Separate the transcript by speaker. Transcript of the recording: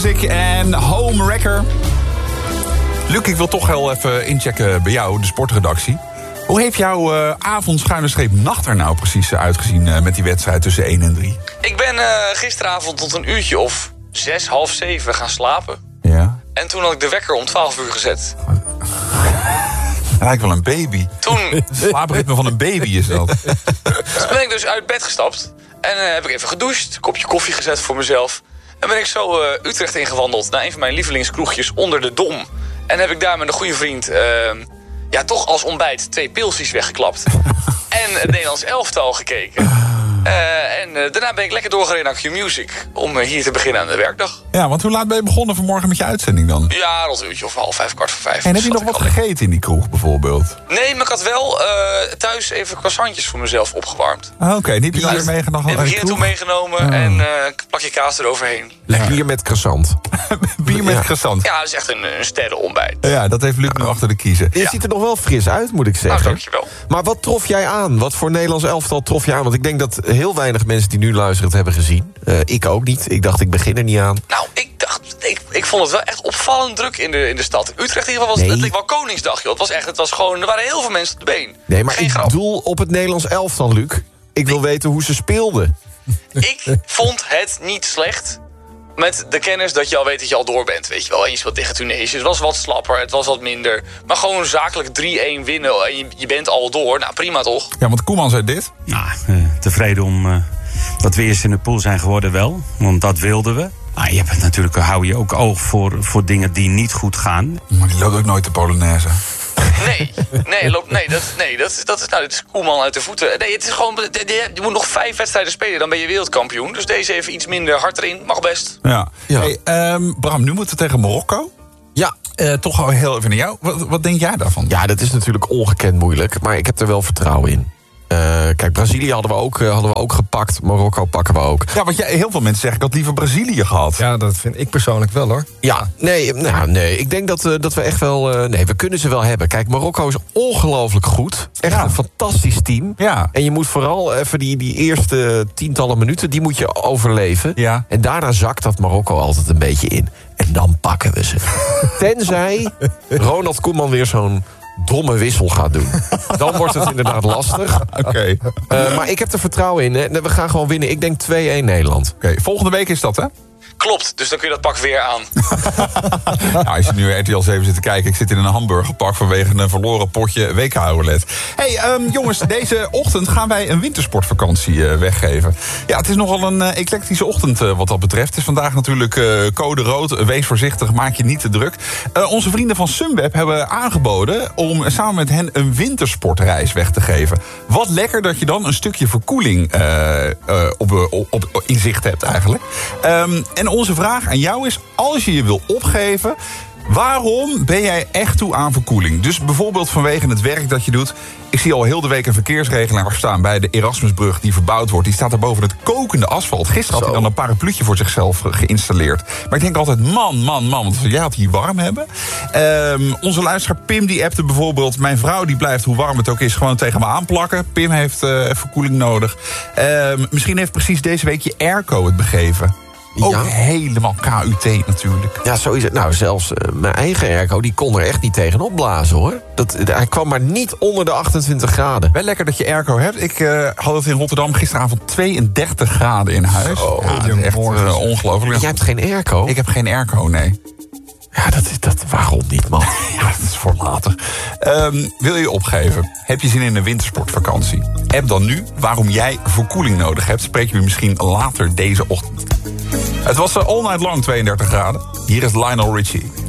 Speaker 1: En Home Wrecker. Luc, ik wil toch heel even inchecken bij jou, de sportredactie. Hoe heeft jouw avond-nacht er nou precies uitgezien met die wedstrijd tussen 1 en 3?
Speaker 2: Ik ben gisteravond tot een uurtje of 6, half 7 gaan slapen.
Speaker 1: Ja.
Speaker 2: En toen had ik de wekker om 12 uur gezet.
Speaker 1: Lijkt wel een baby.
Speaker 2: Toen
Speaker 1: slaapritme van een baby is dat.
Speaker 2: Toen ben ik dus uit bed gestapt. En heb ik even gedoucht, een kopje koffie gezet voor mezelf. En ben ik zo Utrecht ingewandeld naar een van mijn lievelingskroegjes onder de Dom. En heb ik daar met een goede vriend toch als ontbijt 2 pilsies weggeklapt. En het Nederlands elftal gekeken. Daarna ben ik lekker doorgereden naar Q-Music om hier te beginnen aan de werkdag.
Speaker 1: Ja, want hoe laat ben je begonnen vanmorgen met je uitzending dan?
Speaker 2: Ja, rond een uurtje of 4:30, 4:45.
Speaker 1: En heb je nog wat gegeten in die kroeg bijvoorbeeld?
Speaker 2: Nee, maar ik had wel thuis even croissantjes voor mezelf opgewarmd.
Speaker 1: Oké, die heb je dan weer meegenomen?
Speaker 2: Die heb ik hier naartoe meegenomen en een plakje kaas eroverheen.
Speaker 3: Bier met croissant.
Speaker 1: Bier met croissant.
Speaker 2: Ja, dat is echt een sterrenontbijt.
Speaker 1: Ja, dat heeft Luc nu achter de kiezen.
Speaker 3: Je ziet er nog wel fris uit, moet ik zeggen.
Speaker 2: Nou, dankjewel.
Speaker 3: Maar wat trof jij aan? Wat voor Nederlands elftal trof je aan? Want ik denk dat heel weinig mensen die nu luisteren het hebben gezien. Ik ook niet. Ik dacht, ik begin er niet aan.
Speaker 2: Nou, ik vond het wel echt opvallend druk in de stad. Utrecht in ieder geval het leek wel Koningsdag, joh. Het was gewoon, er waren heel veel mensen op de been.
Speaker 3: Nee, maar ik bedoel op het Nederlands elftal, Luc. Ik wil weten hoe ze speelden.
Speaker 2: Ik vond het niet slecht. Met de kennis dat je al weet dat je al door bent, weet je wel. En je speelt tegen Tunesië. Het was wat slapper, het was wat minder. Maar gewoon zakelijk 3-1 winnen en je bent al door. Nou, prima toch?
Speaker 1: Ja, want Koeman zei dit.
Speaker 4: Ja, tevreden om dat we eerst in de pool zijn geworden wel. Want dat wilden we. Maar hou je ook oog voor dingen die niet goed gaan.
Speaker 1: Maar die loopt ook nooit de Polonaise.
Speaker 2: Dit is Koeman uit de voeten. Nee, het is gewoon, je moet nog 5 wedstrijden spelen, dan ben je wereldkampioen. Dus deze even iets minder hard erin, mag best.
Speaker 1: Ja. Hey, Bram, nu moeten we tegen Marokko.
Speaker 3: Ja.
Speaker 1: Toch al heel even naar jou. Wat denk jij daarvan?
Speaker 3: Ja, dat is natuurlijk ongekend moeilijk. Maar ik heb er wel vertrouwen in. Kijk, Brazilië hadden we ook gepakt. Marokko pakken we ook.
Speaker 1: Ja, want heel veel mensen zeggen, ik had liever Brazilië gehad.
Speaker 5: Ja, dat vind ik persoonlijk wel, hoor.
Speaker 3: Ja, nee. Ik denk dat we echt wel... we kunnen ze wel hebben. Kijk, Marokko is ongelooflijk goed. Echt een fantastisch team.
Speaker 1: Ja.
Speaker 3: En je moet vooral even die eerste tientallen minuten... die moet je overleven.
Speaker 1: Ja.
Speaker 3: En daarna zakt dat Marokko altijd een beetje in. En dan pakken we ze. Tenzij Ronald Koeman weer zo'n domme wissel gaat doen. Dan wordt het inderdaad lastig.
Speaker 1: Oké.
Speaker 3: Maar ik heb er vertrouwen in. Hè. We gaan gewoon winnen. Ik denk 2-1 Nederland.
Speaker 1: Oké, volgende week is dat, hè?
Speaker 2: Klopt, dus dan kun je dat pak weer aan.
Speaker 1: Als je nu RTL 7 zit te kijken... ik zit in een hamburgerpak vanwege een verloren potje WK-roulette. Hey, jongens, deze ochtend gaan wij een wintersportvakantie weggeven. Ja, het is nogal een eclectische ochtend wat dat betreft. Het is vandaag natuurlijk code rood. Wees voorzichtig, maak je niet te druk. Onze vrienden van Sunweb hebben aangeboden... om samen met hen een wintersportreis weg te geven. Wat lekker dat je dan een stukje verkoeling in zicht hebt eigenlijk. En onze vraag aan jou is, als je wil opgeven... waarom ben jij echt toe aan verkoeling? Dus bijvoorbeeld vanwege het werk dat je doet. Ik zie al heel de week een verkeersregelaar staan bij de Erasmusbrug die verbouwd wordt. Die staat er boven het kokende asfalt. Gisteren had hij dan een parapluutje voor zichzelf geïnstalleerd. Maar ik denk altijd, man, want jij had hier warm hebben. Onze luisteraar Pim die appte bijvoorbeeld... mijn vrouw die blijft, hoe warm het ook is, gewoon tegen me aanplakken. Pim heeft verkoeling nodig. Misschien heeft precies deze week je airco het begeven. Ook helemaal KUT natuurlijk.
Speaker 3: Ja, zo is het. Nou, zelfs mijn eigen airco, die kon er echt niet tegenop blazen, hoor. Hij kwam maar niet onder de 28 graden.
Speaker 1: Wel lekker dat je airco hebt. Ik had het in Rotterdam gisteravond 32 graden in huis. Dat is echt ongelooflijk.
Speaker 3: Jij hebt geen airco?
Speaker 1: Ik heb geen airco, nee.
Speaker 3: Ja, waarom niet, man?
Speaker 1: Ja, dat is voor later. Wil je opgeven? Heb je zin in een wintersportvakantie? App dan nu waarom jij verkoeling nodig hebt. Spreek je misschien later deze ochtend. Het was all night long 32 graden. Hier is Lionel Richie.